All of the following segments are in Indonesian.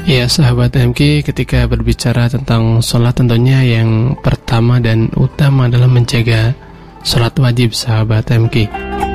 Ya, sahabat MK, ketika berbicara tentang sholat, tentunya yang pertama dan utama adalah menjaga sholat wajib, sahabat MK.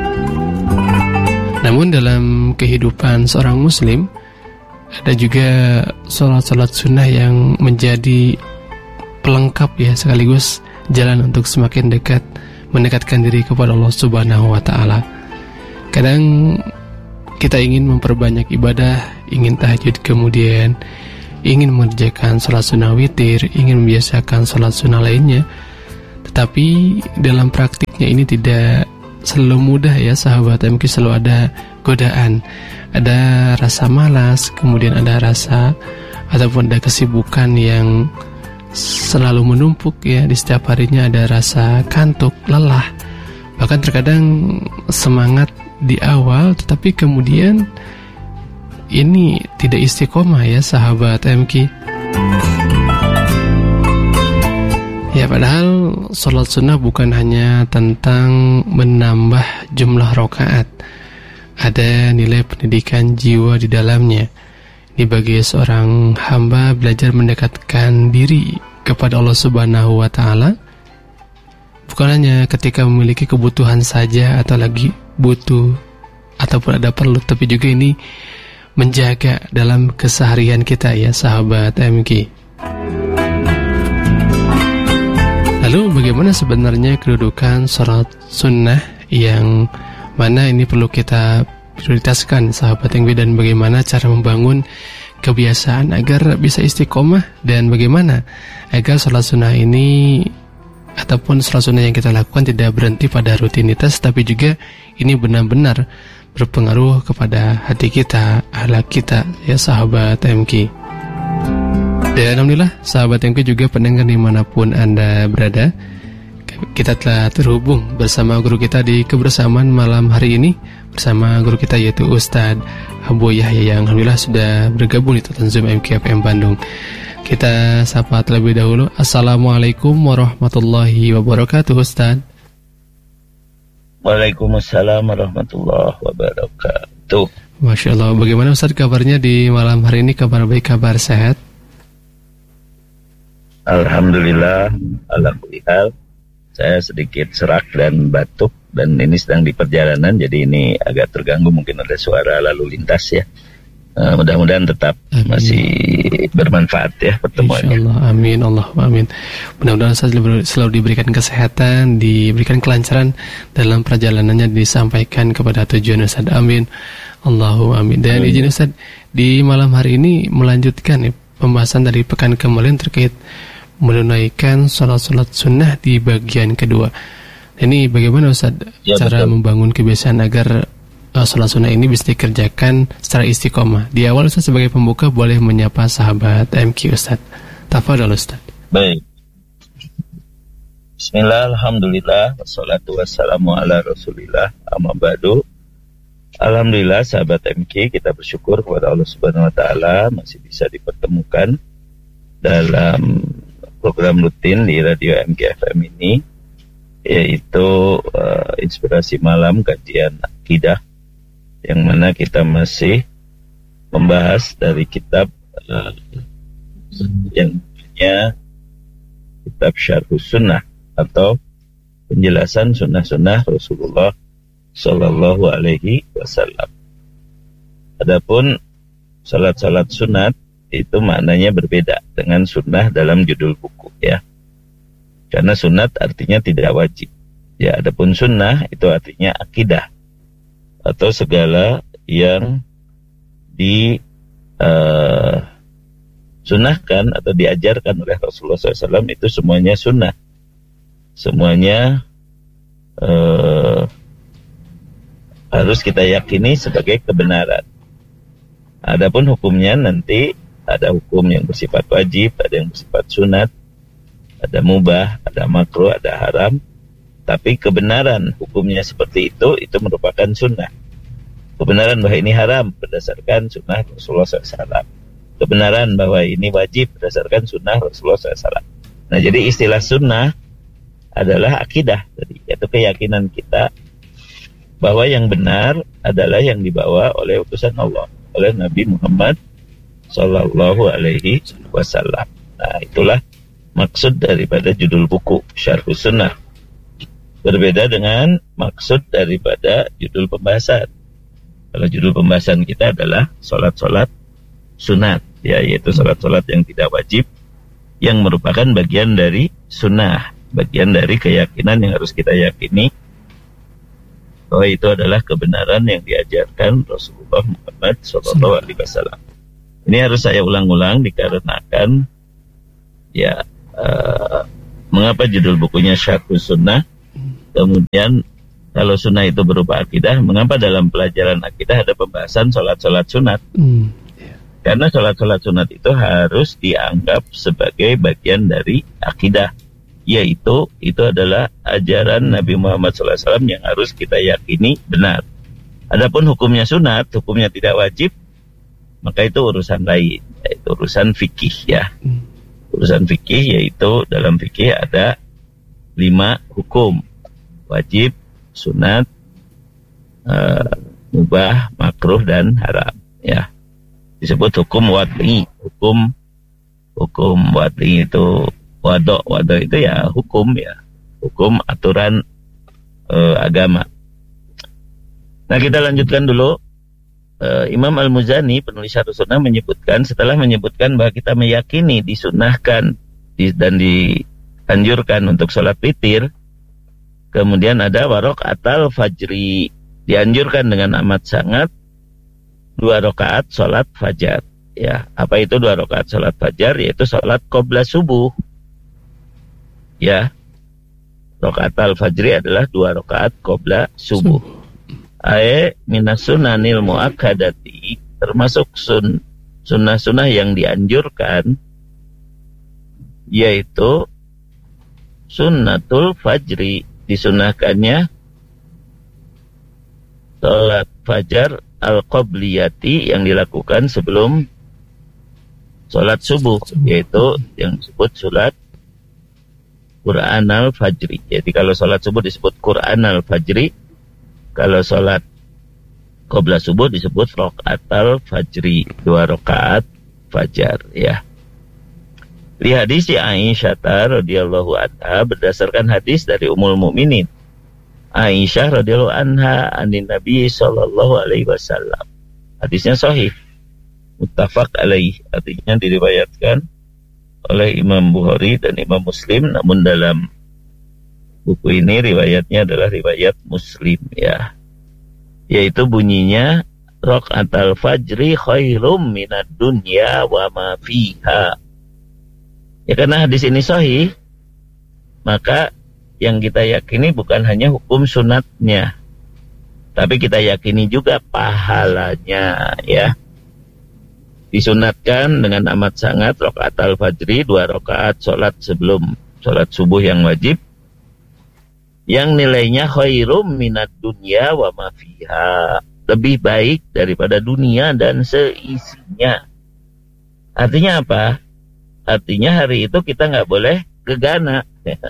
Namun dalam kehidupan seorang muslim, ada juga sholat-sholat sunnah yang menjadi pelengkap ya, sekaligus jalan untuk semakin dekat, mendekatkan diri kepada Allah Subhanahu wa Ta'ala. Kadang kita ingin memperbanyak ibadah, ingin tahajud, kemudian ingin mengerjakan sholat sunnah witir, ingin membiasakan sholat sunnah lainnya. Tetapi dalam praktiknya ini tidak selalu mudah ya, sahabat. Mungkin selalu ada godaan, ada rasa malas, kemudian ada rasa ataupun ada kesibukan yang selalu menumpuk ya. Di setiap harinya ada rasa kantuk, lelah, bahkan terkadang semangat di awal, tetapi kemudian ini tidak istiqomah ya, sahabat MK. Ya, padahal sholat sunnah bukan hanya tentang menambah jumlah rakaat, ada nilai pendidikan jiwa di dalamnya. Ini bagi seorang hamba belajar mendekatkan diri kepada Allah Subhanahu wa Ta'ala, bukan hanya ketika memiliki kebutuhan saja atau lagi butuh ataupun ada perlu, tapi juga ini menjaga dalam keseharian kita ya, sahabat MK. Lalu bagaimana sebenarnya kedudukan sholat sunnah yang mana ini perlu kita prioritaskan, sahabat MK, dan bagaimana cara membangun kebiasaan agar bisa istiqomah, dan bagaimana agar sholat sunnah ini ataupun sholat sunnah yang kita lakukan tidak berhenti pada rutinitas, tapi juga ini benar-benar berpengaruh kepada hati kita, akhlak kita ya, sahabat MK. Dan alhamdulillah, sahabat MK juga pendengar dimanapun Anda berada, kita telah terhubung bersama guru kita di kebersamaan malam hari ini, bersama guru kita yaitu Ustadz Abu Yahya yang alhamdulillah sudah bergabung di Zoom MK FM Bandung. Kita sapa terlebih dahulu. Assalamualaikum warahmatullahi wabarakatuh, Ustaz. Waalaikumsalam warahmatullahi wabarakatuh. Masya Allah. Bagaimana Ustaz kabarnya di malam hari ini? Kabar baik, kabar sehat? Alhamdulillah, ala kulli hal. Saya sedikit serak dan batuk, dan ini sedang di perjalanan, jadi ini agak terganggu, mungkin ada suara lalu lintas ya. Mudah-mudahan tetap masih bermanfaat ya pertemuannya. Insyaallah, amin, Allahumma amin. Mudah-mudahan selalu diberikan kesehatan, diberikan kelancaran dalam perjalanannya, disampaikan kepada tujuan Ustaz. Amin, Allahumma amin. Dan izin Ustaz, di malam hari ini melanjutkan pembahasan dari pekan kemarin terkait menunaikan sholat-sholat sunnah di bagian kedua. Ini bagaimana Ustaz cara membangun kebiasaan agar sholat sunnah ini bisa dikerjakan secara istiqomah? Di awal Ustaz sebagai pembuka boleh menyapa sahabat MQ Ustaz. Tafadhol Ustaz. Baik. Bismillah, alhamdulillah, wassalatu wassalamu ala rasulillah, amma ba'du. Alhamdulillah, sahabat MQ, kita bersyukur kepada Allah Subhanahu wa Ta'ala masih bisa dipertemukan dalam program rutin di Radio MQ FM ini, yaitu Inspirasi Malam, kajian akidah, yang mana kita masih membahas dari kitab yang namanya kitab Syarhus Sunnah, atau penjelasan sunnah-sunnah Rasulullah Sallallahu Alaihi Wasallam. Adapun salat-salat sunat itu maknanya berbeda dengan sunnah dalam judul buku ya, karena sunat artinya tidak wajib ya, adapun sunnah itu artinya akidah atau segala yang disunahkan atau diajarkan oleh Rasulullah SAW, itu semuanya sunnah, semuanya harus kita yakini sebagai kebenaran. Adapun hukumnya nanti ada hukum yang bersifat wajib, ada yang bersifat sunat, ada mubah, ada makruh, ada haram. Tapi kebenaran hukumnya seperti itu merupakan sunnah. Kebenaran bahwa ini haram berdasarkan sunnah Rasulullah SAW. Kebenaran bahwa ini wajib berdasarkan sunnah Rasulullah SAW. Nah, jadi istilah sunnah adalah akidah tadi, yaitu keyakinan kita bahwa yang benar adalah yang dibawa oleh utusan Allah, oleh Nabi Muhammad Sallallahu Alaihi Wasallam. Nah, itulah maksud daripada judul buku Syarhus Sunnah. Berbeda dengan maksud daripada judul pembahasan. Kalau judul pembahasan kita adalah sholat-sholat sunat, ya, yaitu sholat-sholat yang tidak wajib, yang merupakan bagian dari sunnah, bagian dari keyakinan yang harus kita yakini bahwa itu adalah kebenaran yang diajarkan Rasulullah Muhammad SAW. Ini harus saya ulang-ulang dikarenakan ya mengapa judul bukunya Syarhus Sunnah. Kemudian kalau sunnah itu berupa akidah, mengapa dalam pelajaran akidah ada pembahasan sholat-sholat sunat? Karena sholat-sholat sunat itu harus dianggap sebagai bagian dari akidah, yaitu itu adalah ajaran Nabi Muhammad SAW yang harus kita yakini benar. Adapun hukumnya sunat, hukumnya tidak wajib, maka itu urusan lain, yaitu urusan fikih, ya. Urusan fikih, yaitu dalam fikih ada 5 hukum: wajib, sunat, mubah, makruh, dan haram, ya. Disebut hukum wad'i. Hukum wad'i itu wado itu ya hukum, ya, hukum aturan agama. Nah, kita lanjutkan dulu. Imam Al-Muzani, penulis Syarhus Sunnah, menyebutkan, setelah menyebutkan bahwa kita meyakini disunahkan dan dianjurkan untuk sholat witir, kemudian ada waraqatal fajri, dianjurkan dengan amat sangat 2 rakaat sholat fajar. Ya, apa itu 2 rakaat sholat fajar? Yaitu sholat qobla subuh. Ya, raqatal fajri adalah 2 rakaat qobla subuh. Minas sunanil muakkadati, termasuk sunnah-sunnah yang dianjurkan, yaitu sunnatul fajri, disunahkannya sholat fajar al-qobliyati yang dilakukan sebelum sholat subuh, yaitu yang disebut sholat Qur'an al-fajri. Jadi kalau sholat subuh disebut Qur'an al-fajri, kalau sholat qobla subuh disebut raqatal fajri, 2 rakaat fajar, ya. Li hadis Aisyah radhiyallahu anha, berdasarkan hadis dari Ummul Mukminin Aisyah radhiyallahu anha anin Nabi sallallahu alaihi wasallam. Hadisnya sahih, muttafaq alaih, artinya diriwayatkan oleh Imam Bukhari dan Imam Muslim, namun dalam buku ini riwayatnya adalah riwayat Muslim, ya. Yaitu bunyinya raqatal fajri khairum minad dunya wa ma fiha. Ya, karena hadis ini sahih, maka yang kita yakini bukan hanya hukum sunatnya, tapi kita yakini juga pahalanya, ya. Disunatkan dengan amat sangat raqatal fajri, 2 rakaat sholat sebelum sholat subuh yang wajib, yang nilainya khairum minad dunya wa ma fiha, lebih baik daripada dunia dan seisinya. Artinya apa? Artinya hari itu kita nggak boleh gegana,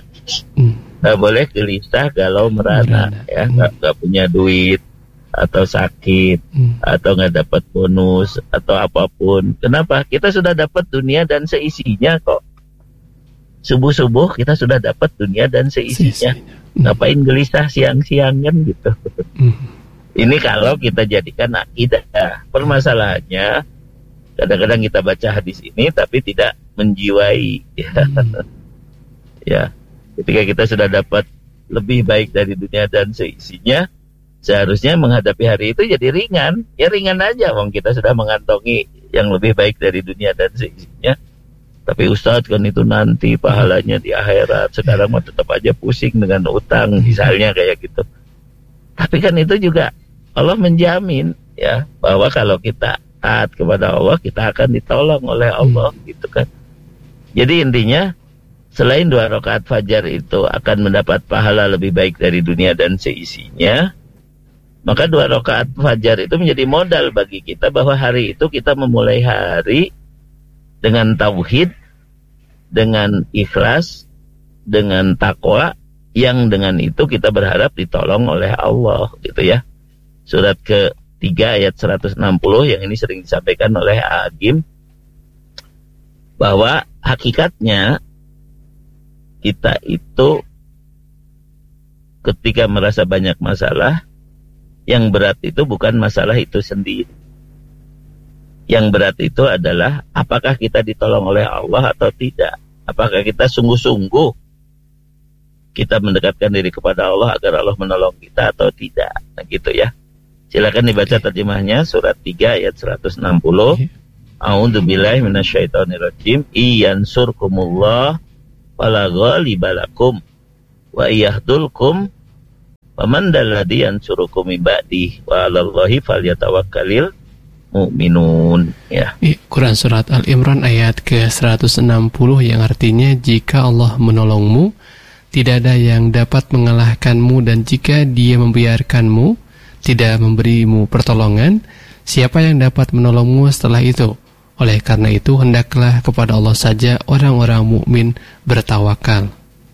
nggak boleh gelisah, galau, merana, ya, nggak punya duit atau sakit atau nggak dapat bonus atau apapun. Kenapa? Kita sudah dapat dunia dan seisinya kok. Subuh-subuh kita sudah dapat dunia dan seisinya. Ngapain gelisah siang-siangan gitu. Ini kalau kita jadikan akidah. Permasalahannya kadang-kadang kita baca hadis ini tapi tidak menjiwai, ya. Ya, ketika kita sudah dapat lebih baik dari dunia dan seisinya, seharusnya menghadapi hari itu jadi ringan. Ya ringan aja, wong kita sudah mengantongi yang lebih baik dari dunia dan seisinya. Tapi Ustadz, kan itu nanti pahalanya di akhirat, sekarang mah tetap aja pusing dengan utang, misalnya kayak gitu. Tapi kan itu juga Allah menjamin, ya, bahwa kalau kita taat kepada Allah, kita akan ditolong oleh Allah, gitu kan. Jadi intinya, selain 2 rakaat fajar itu akan mendapat pahala lebih baik dari dunia dan seisinya, maka 2 rakaat fajar itu menjadi modal bagi kita bahwa hari itu kita memulai hari dengan tauhid, dengan ikhlas, dengan takwa, yang dengan itu kita berharap ditolong oleh Allah, gitu ya. Surat ke-3 ayat 160 yang ini sering disampaikan oleh Agim, bahwa hakikatnya kita itu ketika merasa banyak masalah, yang berat itu bukan masalah itu sendiri. Yang berat itu adalah apakah kita ditolong oleh Allah atau tidak. Apakah kita sungguh-sungguh kita mendekatkan diri kepada Allah agar Allah menolong kita atau tidak. Nah gitu ya. Silakan dibaca terjemahnya surat 3 ayat 160. A'udzubillahi minasyaitonirrajim. Iyansurkumullah fala ghaliba lakum wa yahdulkum faman dalladzi yansurukum min ba'di wa 'alallahi falyatawakkalul mu'minun. Ya. Quran surat Al-Imran ayat ke-160 yang artinya jika Allah menolongmu tidak ada yang dapat mengalahkanmu, dan jika Dia membiarkanmu, tidak memberimu pertolongan, siapa yang dapat menolongmu setelah itu? Oleh karena itu, hendaklah kepada Allah saja orang-orang mukmin bertawakal.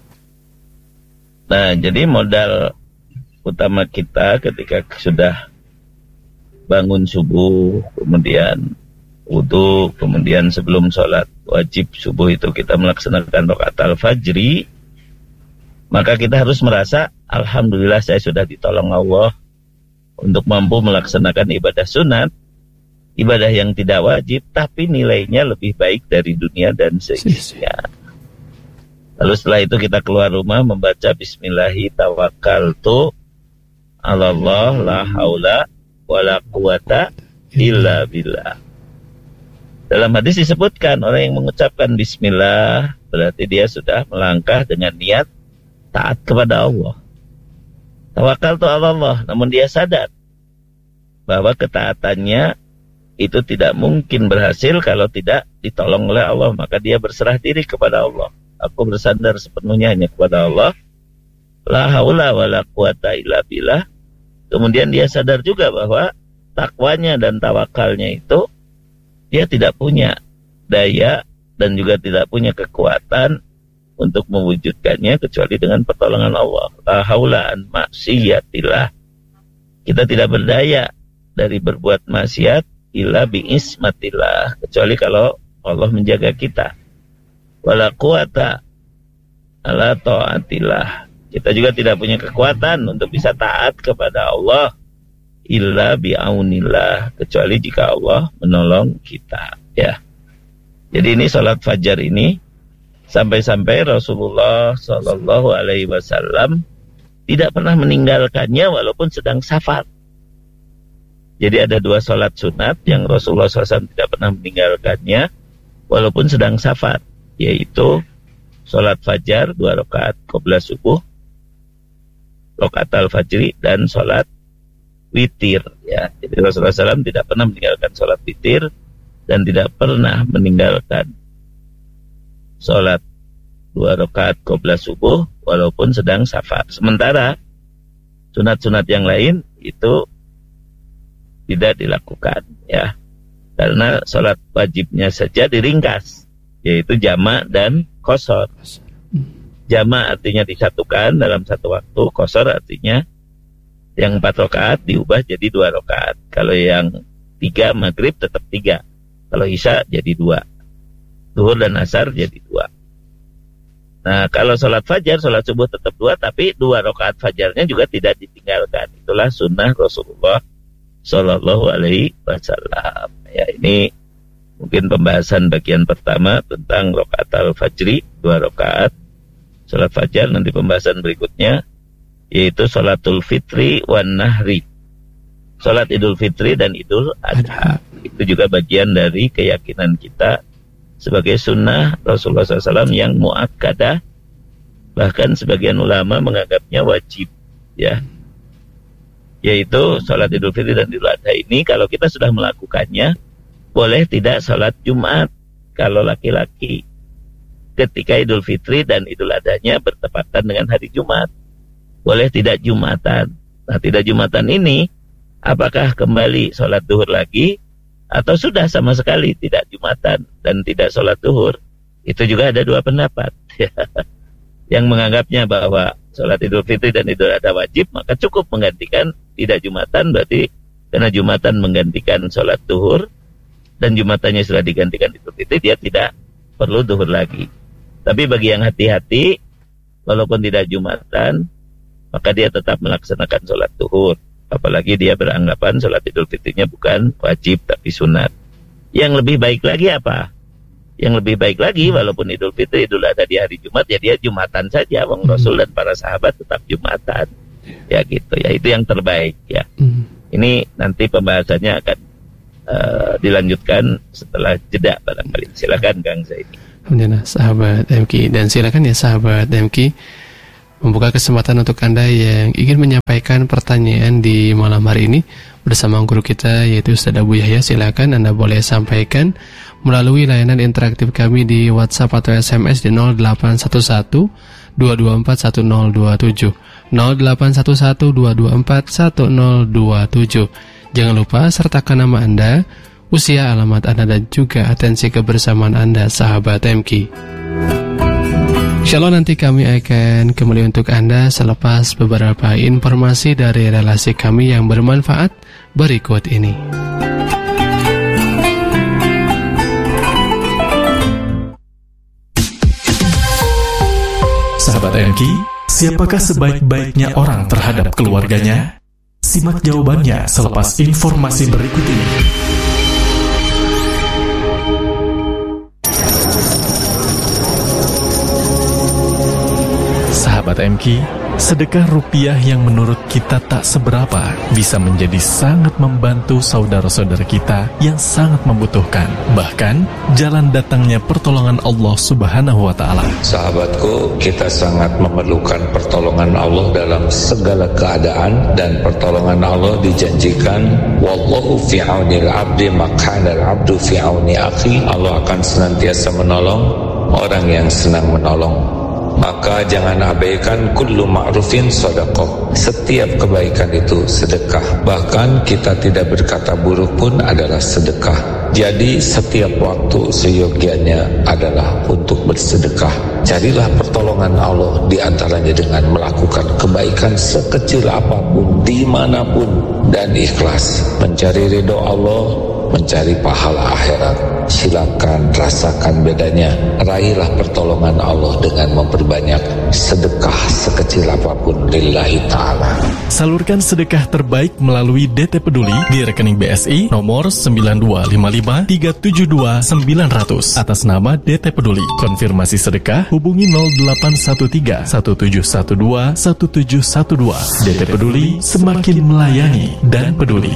Nah, jadi modal utama kita ketika sudah bangun subuh, kemudian wudu, kemudian sebelum sholat wajib subuh itu kita melaksanakan rakaat al-fajri, maka kita harus merasa, alhamdulillah saya sudah ditolong Allah untuk mampu melaksanakan ibadah sunat, ibadah yang tidak wajib, tapi nilainya lebih baik dari dunia dan seisinya. Lalu setelah itu kita keluar rumah membaca Bismillahi tawakkaltu 'alallah la haula wala quwata illa billah. Dalam hadis disebutkan orang yang mengucapkan Bismillah berarti dia sudah melangkah dengan niat taat kepada Allah. Tawakal tu Allah, namun dia sadar bahwa ketaatannya itu tidak mungkin berhasil kalau tidak ditolong oleh Allah. Maka dia berserah diri kepada Allah. Aku bersandar sepenuhnya hanya kepada Allah. La haula wa la quwata illa billah. Kemudian dia sadar juga bahwa takwanya dan tawakalnya itu dia tidak punya daya dan juga tidak punya kekuatan untuk mewujudkannya kecuali dengan pertolongan Allah. La haula an maksiatillah. Kita tidak berdaya dari berbuat maksiat illa biismatillah, kecuali kalau Allah menjaga kita. Wala quwata ala taatillah. Kita juga tidak punya kekuatan untuk bisa taat kepada Allah illa biaunillah, kecuali jika Allah menolong kita, ya. Jadi ini salat fajar ini sampai-sampai Rasulullah Shallallahu Alaihi Wasallam tidak pernah meninggalkannya walaupun sedang safar. Jadi ada dua salat sunat yang Rasulullah SAW tidak pernah meninggalkannya walaupun sedang safar, yaitu salat fajar 2 rakaat qabla subuh, rakaat al-fajri, dan salat witir. Ya, jadi Rasulullah SAW tidak pernah meninggalkan salat witir dan tidak pernah meninggalkan sholat 2 rakaat qabla subuh walaupun sedang safar. Sementara sunat-sunat yang lain itu tidak dilakukan, ya, karena sholat wajibnya saja diringkas, yaitu jamak dan qashar. Jamak artinya disatukan dalam satu waktu, qashar artinya yang 4 rakaat diubah jadi 2 rakaat. Kalau yang 3 maghrib tetap 3, kalau isya jadi 2, zuhur dan asar jadi 2. Nah, kalau sholat fajar, sholat subuh tetap 2, tapi 2 rakaat fajarnya juga tidak ditinggalkan. Itulah sunnah Rasulullah Sallallahu Alaihi Wasallam. Ya, ini mungkin pembahasan bagian pertama tentang rakaat al-fajri, 2 rakaat sholat fajar. Nanti pembahasan berikutnya yaitu sholatul fitri wan nahri, sholat idul fitri dan idul adha. Itu juga bagian dari keyakinan kita sebagai sunnah Rasulullah SAW yang muakkadah, bahkan sebagian ulama menganggapnya wajib, ya, yaitu sholat idul fitri dan idul adha ini kalau kita sudah melakukannya, boleh tidak sholat Jumat kalau laki-laki ketika idul fitri dan idul adhanya bertepatan dengan hari Jumat, boleh tidak Jumatan. Nah, tidak Jumatan ini apakah kembali sholat duhur lagi atau sudah sama sekali tidak Jumatan dan tidak sholat duhur? Itu juga ada dua pendapat. Yang menganggapnya bahwa sholat idul fitri dan idul adha wajib, maka cukup menggantikan tidak Jumatan, berarti karena Jumatan menggantikan sholat duhur dan Jumatannya sudah digantikan idul fitri, dia tidak perlu duhur lagi. Tapi bagi yang hati-hati, walaupun tidak Jumatan, maka dia tetap melaksanakan sholat duhur. Apalagi dia beranggapan sholat Idul Fitrinya bukan wajib tapi sunat. Yang lebih baik lagi apa? Yang lebih baik lagi, walaupun Idul Fitri, Idul Adha di hari Jumat, ya dia Jumatan saja. Wong Rasul dan para sahabat tetap Jumatan. Ya gitu, ya itu yang terbaik ya. Ini nanti pembahasannya akan dilanjutkan setelah jeda barangkali. Silakan Kang Zaini. Alhamdulillah sahabat MK, dan silakan ya sahabat MK membuka kesempatan untuk Anda yang ingin menyampaikan pertanyaan di malam hari ini bersama guru kita yaitu Ustaz Abu Yahya. Silakan Anda boleh sampaikan melalui layanan interaktif kami di WhatsApp atau SMS di 0811 224 1027 0811 224 1027. Jangan lupa sertakan nama Anda, usia, alamat Anda, dan juga atensi kebersamaan Anda, sahabat MK. Insyaallah nanti kami akan kembali untuk Anda selepas beberapa informasi dari relasi kami yang bermanfaat berikut ini. Sahabat MK, siapakah sebaik-baiknya orang terhadap keluarganya? Simak jawabannya selepas informasi berikut ini. Sahabat MK, sedekah rupiah yang menurut kita tak seberapa bisa menjadi sangat membantu saudara-saudara kita yang sangat membutuhkan. Bahkan, jalan datangnya pertolongan Allah Subhanahu wa Ta'ala. Sahabatku, kita sangat memerlukan pertolongan Allah dalam segala keadaan, dan pertolongan Allah dijanjikan, wallahu fi aunil abdi makana al-abdu fi auni akhi. Allah akan senantiasa menolong orang yang senang menolong. Maka jangan abaikan kullu ma'rufin sedekah. Setiap kebaikan itu sedekah. Bahkan kita tidak berkata buruk pun adalah sedekah. Jadi setiap waktu seyogianya adalah untuk bersedekah. Carilah pertolongan Allah di antaranya dengan melakukan kebaikan sekecil apapun, dimanapun, dan ikhlas. Mencari ridho Allah, mencari pahala akhirat. Silakan rasakan bedanya. Raihlah pertolongan Allah dengan memperbanyak sedekah sekecil apapun lillahi ta'ala. Salurkan sedekah terbaik melalui DT Peduli di rekening BSI nomor 9255372900 atas nama DT Peduli. Konfirmasi sedekah hubungi 0813 1712 1712. DT Peduli, semakin melayani dan peduli.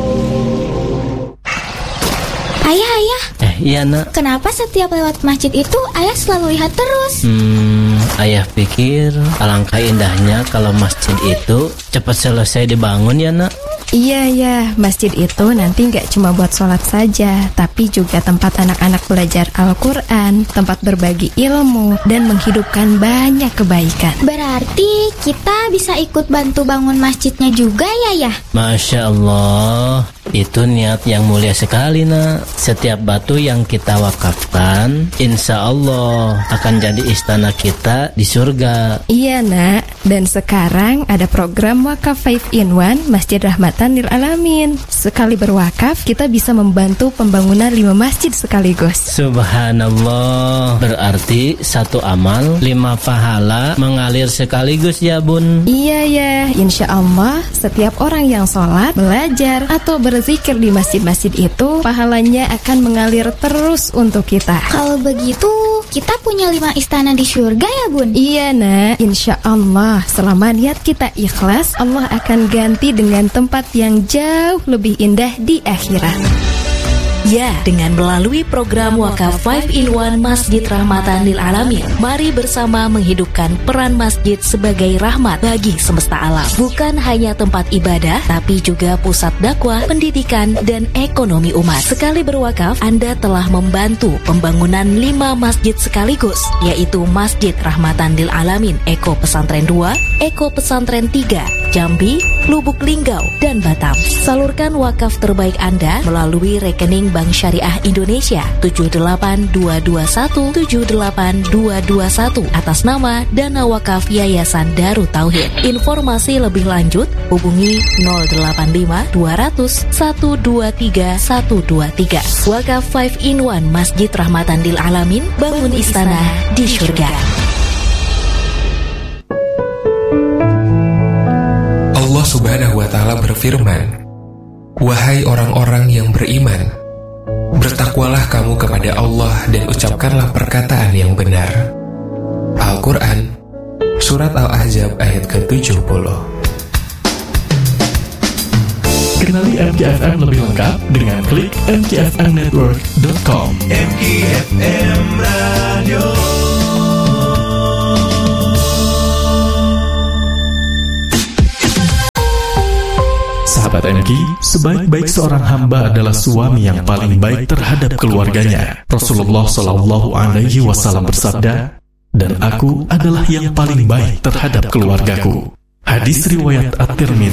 Ayah. Iya nak. Kenapa setiap lewat masjid itu ayah selalu lihat terus? Ayah pikir alangkah indahnya kalau masjid itu cepat selesai dibangun ya nak. Iya, masjid itu nanti gak cuma buat sholat saja, tapi juga tempat anak-anak belajar Al-Quran, tempat berbagi ilmu, dan menghidupkan banyak kebaikan. Berarti kita bisa ikut bantu bangun masjidnya juga ya? Masya Allah, itu niat yang mulia sekali nak. Setiap batu yang kita wakafkan, insya Allah akan jadi istana kita di surga. Iya nak, dan sekarang ada program Wakaf 5-in-1 Masjid Rahmatan Lil Alamin. Sekali berwakaf, kita bisa membantu pembangunan 5 masjid sekaligus. Subhanallah, berarti satu amal 5 pahala mengalir sekaligus ya bun. Iya ya, insya Allah setiap orang yang sholat, belajar, atau berzikir di masjid-masjid itu, pahalanya akan mengalir terus untuk kita. Kalau begitu, kita punya 5 istana di surga ya bun? Iya nak, insya Allah selama niat kita ikhlas, Allah akan ganti dengan tempat yang jauh lebih indah di akhirat. Ya, dengan melalui program Wakaf 5-in-1 Masjid Rahmatan Lil Alamin, mari bersama menghidupkan peran masjid sebagai rahmat bagi semesta alam. Bukan hanya tempat ibadah, tapi juga pusat dakwah, pendidikan, dan ekonomi umat. Sekali berwakaf, Anda telah membantu pembangunan 5 masjid sekaligus, yaitu Masjid Rahmatan Lil Alamin Eko Pesantren 2, Eko Pesantren 3, Jambi, Lubuk Linggau, dan Batam. Salurkan wakaf terbaik Anda melalui rekening Bank Syariah Indonesia 78221782221 atas nama Dana Wakaf Yayasan Darut Tauhid. Informasi lebih lanjut hubungi 085 200 123 123. Wakaf 5-in-1 Masjid Rahmatan lil Alamin, bangun istana di surga. Allah Subhanahu wa Ta'ala berfirman, "Wahai orang-orang yang beriman, bertakwalah kamu kepada Allah dan ucapkanlah perkataan yang benar." Al-Quran, Surat Al-Ahzab ayat ke-70. Kenali MKFM lebih lengkap dengan klik mkfmnetwork.com. MKFM Radio. Sahabat MK, sebaik-baik seorang hamba adalah suami yang paling baik terhadap keluarganya. Rasulullah SAW bersabda, "Dan aku adalah yang paling baik terhadap keluargaku." Hadis riwayat At-Tirmidzi.